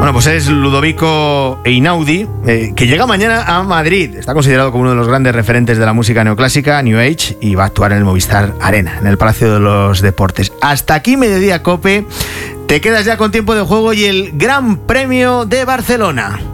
Bueno, pues es Ludovico Einaudi, que llega mañana a Madrid. Está considerado como uno de los grandes referentes de la música neoclásica, New Age, y va a actuar en el Movistar Arena, en el Palacio de los Deportes. Hasta aquí Mediodía Cope. Te quedas ya con tiempo de juego y el Gran Premio de Barcelona.